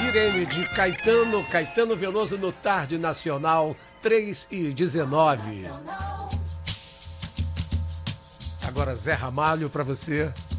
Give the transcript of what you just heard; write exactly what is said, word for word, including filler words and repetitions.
Irene de Caetano, Caetano Veloso no Tarde Nacional, três e dezenove. Agora Zé Ramalho para você.